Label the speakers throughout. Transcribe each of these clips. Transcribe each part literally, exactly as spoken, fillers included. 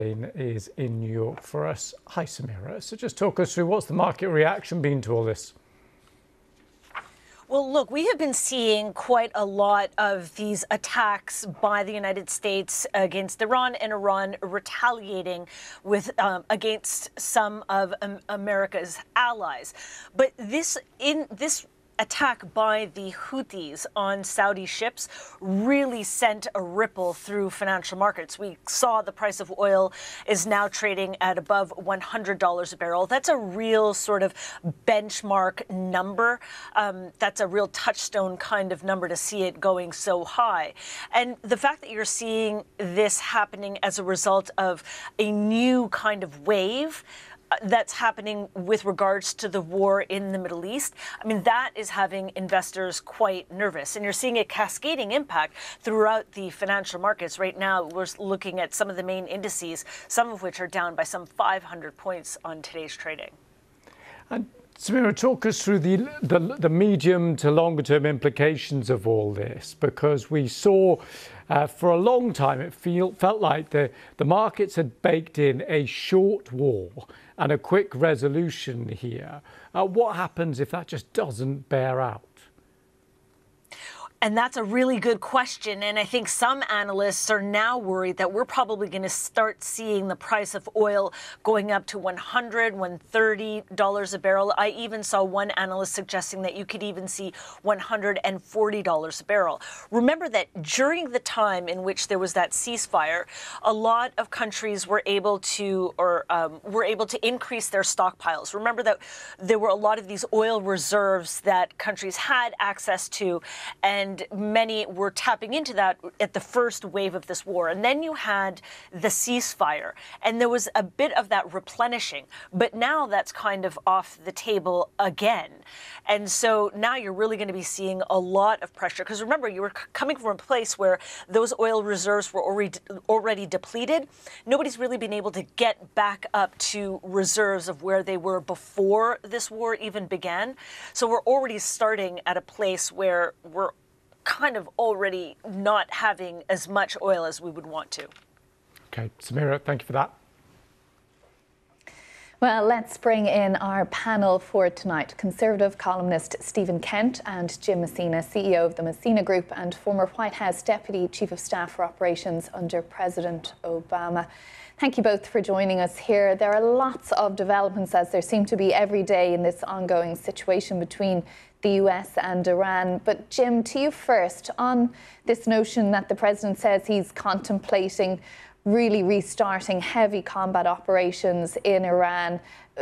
Speaker 1: is in New York for us. Hi, Samira. So just talk us through what's the market reaction been to all this?
Speaker 2: Well, look, we have been seeing quite a lot of these attacks by the United States against Iran and Iran retaliating with um, against some of um, America's allies. But this in this attack by the Houthis on Saudi ships really sent a ripple through financial markets. We saw the price of oil is now trading at above one hundred dollars a barrel. That's a real sort of benchmark number. Um, that's a real touchstone kind of number to see it going so high. And the fact that you're seeing this happening as a result of a new kind of wave that's happening with regards to the war in the Middle East, I mean, that is having investors quite nervous. And you're seeing a cascading impact throughout the financial markets. Right now, we're looking at some of the main indices, some of which are down by some five hundred points on today's trading.
Speaker 1: And Samira, talk us through the, the, the medium to longer term implications of all this, because we saw uh, for a long time it feel, felt like the, the markets had baked in a short war and a quick resolution here. Uh, what happens if that just doesn't bear out?
Speaker 2: And that's a really good question. And I think some analysts are now worried that we're probably going to start seeing the price of oil going up to one hundred, one hundred thirty dollars a barrel. I even saw one analyst suggesting that you could even see one hundred forty dollars a barrel. Remember that during the time in which there was that ceasefire, a lot of countries were able to or um, were able to increase their stockpiles. Remember that there were a lot of these oil reserves that countries had access to, and And many were tapping into that at the first wave of this war. And then you had the ceasefire, and there was a bit of that replenishing. But now that's kind of off the table again. And so now you're really going to be seeing a lot of pressure. Because remember, you were coming from a place where those oil reserves were already, already depleted. Nobody's really been able to get back up to reserves of where they were before this war even began. So we're already starting at a place where we're kind of already not having as much oil as we would want to.
Speaker 1: Okay, Samira, thank you for that.
Speaker 3: Well, let's bring in our panel for tonight. Conservative columnist Stephen Kent and Jim Messina, C E O of the Messina Group and former White House Deputy Chief of Staff for Operations under President Obama. Thank you both for joining us here. There are lots of developments, as there seem to be every day in this ongoing situation between the U S and Iran. But Jim, to you first, on this notion that the president says he's contemplating really restarting heavy combat operations in Iran.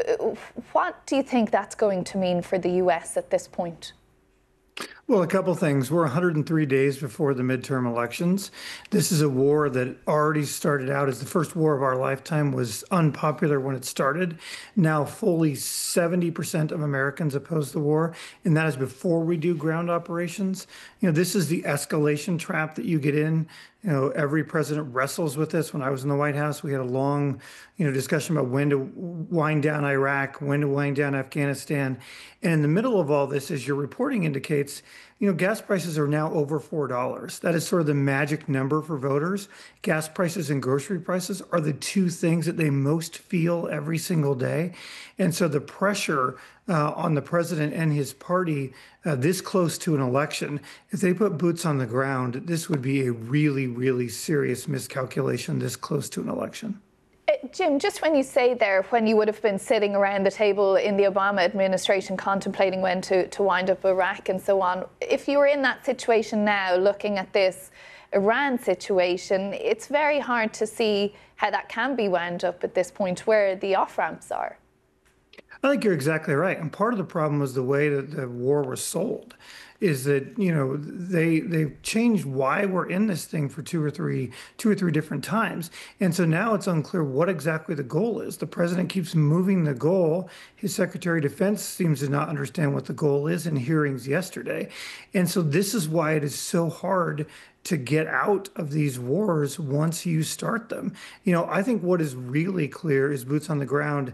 Speaker 3: What do you think that's going to mean for the U S at this point?
Speaker 4: Well, a couple things. We're one hundred three days before the midterm elections. This is a war that already started out as the first war of our lifetime, was unpopular when it started. Now fully seventy percent of Americans oppose the war, and that is before we do ground operations. You know, this is the escalation trap that you get in. You know, every president wrestles with this. When I was in the White House, we had a long, you know, discussion about when to wind down Iraq, when to wind down Afghanistan. And in the middle of all this, as your reporting indicates, you know, gas prices are now over four dollars. That is sort of the magic number for voters. Gas prices and grocery prices are the two things that they most feel every single day. And so the pressure uh, on the president and his party uh, this close to an election, if they put boots on the ground, this would be a really, really serious miscalculation this close to an election.
Speaker 3: Jim, just when you say there, when you would have been sitting around the table in the Obama administration contemplating when to, to wind up Iraq and so on, if you were in that situation now looking at this Iran situation, it's very hard to see how that can be wound up at this point where the off-ramps are.
Speaker 4: I think you're exactly right. And part of the problem was the way that the war was sold. Is that, you know, they they've changed why we're in this thing for two or three two or three different times. And so now it's unclear what exactly the goal is. The president keeps moving the goal. His Secretary of Defense seems to not understand what the goal is in hearings yesterday. And so this is why it is so hard to get out of these wars once you start them. You know, I think what is really clear is boots on the ground.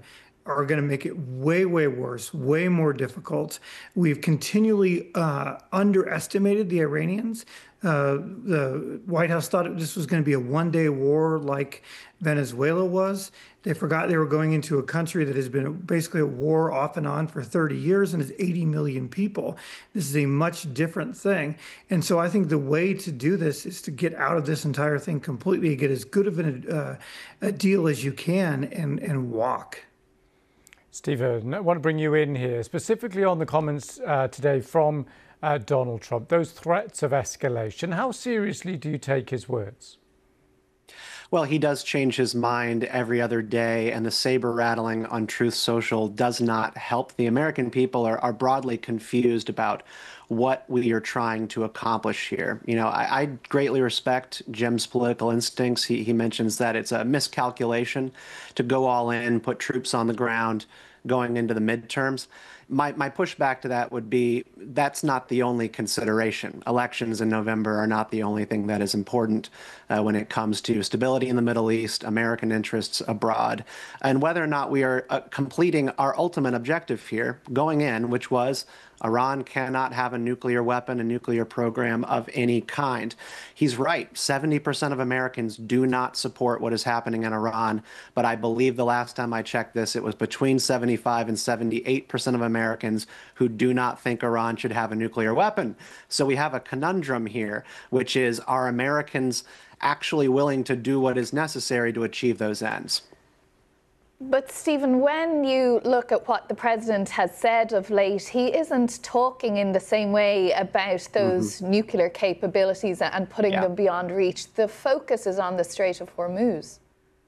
Speaker 4: are going to make it way, way worse, way more difficult. We've continually uh, underestimated the Iranians. Uh, the White House thought this was going to be a one-day war like Venezuela was. They forgot they were going into a country that has been basically at war off and on for thirty years and is eighty million people. This is a much different thing. And so I think the way to do this is to get out of this entire thing completely, get as good of an, uh, a deal as you can, and, and walk.
Speaker 1: Stephen, I want to bring you in here, specifically on the comments uh, today from uh, Donald Trump, those threats of escalation. How seriously do you take his words?
Speaker 5: Well, he does change his mind every other day, and the saber rattling on Truth Social does not help. The American people are, are broadly confused about what we are trying to accomplish here. You know, I, I greatly respect Jim's political instincts. He, he mentions that it's a miscalculation to go all in, put troops on the ground going into the midterms. My, my pushback to that would be that's not the only consideration. Elections in November are not the only thing that is important uh, when it comes to stability in the Middle East, American interests abroad, and whether or not we are uh, completing our ultimate objective here going in, which was Iran cannot have a nuclear weapon, a nuclear program of any kind. He's right. seventy percent of Americans do not support what is happening in Iran. But I believe the last time I checked this, it was between seventy-five and seventy-eight percent of Americans who do not think Iran should have a nuclear weapon. So we have a conundrum here, which is, are Americans actually willing to do what is necessary to achieve those ends?
Speaker 3: But Stephen, when you look at what the president has said of late, he isn't talking in the same way about those mm-hmm. nuclear capabilities and putting yeah. them beyond reach. The focus is on the Strait of Hormuz.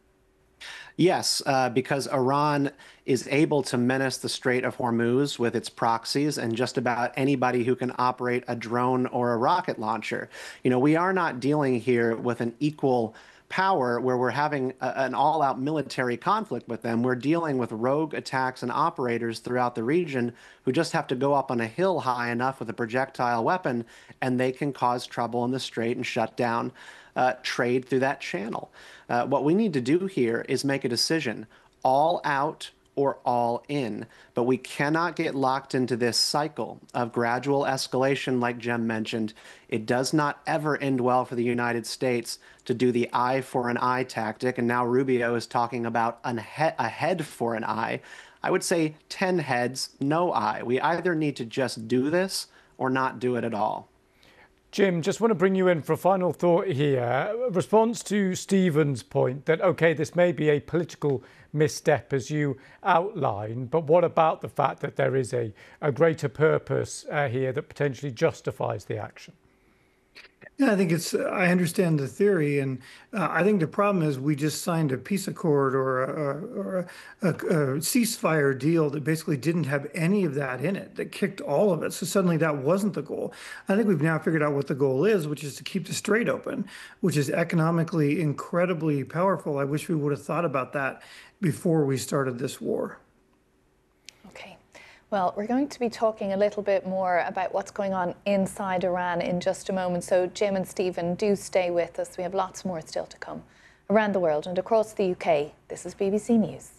Speaker 5: Yes, uh, because Iran is able to menace the Strait of Hormuz with its proxies and just about anybody who can operate a drone or a rocket launcher. You know, we are not dealing here with an equal power where we're having a, an all-out military conflict with them. We're dealing with rogue attacks and operators throughout the region who just have to go up on a hill high enough with a projectile weapon, and they can cause trouble in the strait and shut down uh, trade through that channel. Uh, what we need to do here is make a decision, all out or all in. But we cannot get locked into this cycle of gradual escalation like Jem mentioned. It does not ever end well for the United States to do the eye for an eye tactic. And now Rubio is talking about an he- a head for an eye. I would say ten heads, no eye. We either need to just do this or not do it at all.
Speaker 1: Jim, just want to bring you in for a final thought here. A response to Stephen's point that, OK, this may be a political misstep as you outlined, but what about the fact that there is a, a greater purpose uh, here that potentially justifies the action?
Speaker 4: Yeah, I think it's, I understand the theory. And uh, I think the problem is we just signed a peace accord or a, or a, a, a ceasefire deal that basically didn't have any of that in it, that kicked all of it. So suddenly that wasn't the goal. I think we've now figured out what the goal is, which is to keep the strait open, which is economically incredibly powerful. I wish we would have thought about that before we started this war.
Speaker 3: Okay. Well, we're going to be talking a little bit more about what's going on inside Iran in just a moment. So Jim and Stephen, do stay with us. We have lots more still to come around the world and across the U K. This is B B C News.